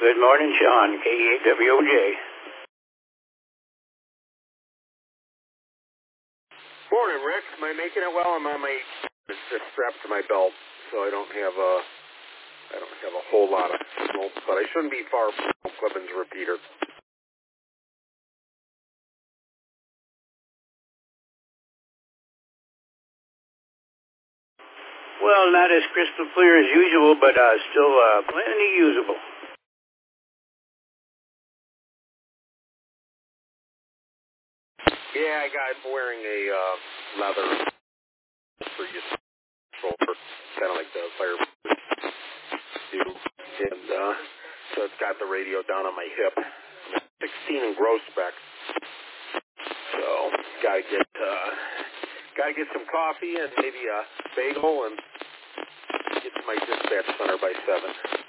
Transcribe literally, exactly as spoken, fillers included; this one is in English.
Good morning, Sean, K A W O J. Morning, Rick. Am I making it well? I'm on my, it's just strapped to my belt, so I don't have a, I don't have a whole lot of smoke, but I shouldn't be far from Clemens repeater. Well, not as crystal clear as usual, but uh, still uh, plenty usable. Yeah, I got I'm wearing a uh, leather for your shoulder, kind of like the fire do, and uh, so it's got the radio down on my hip. sixteen in gross spec, so gotta get uh, gotta get some coffee and maybe a bagel and get to my dispatch center by seven.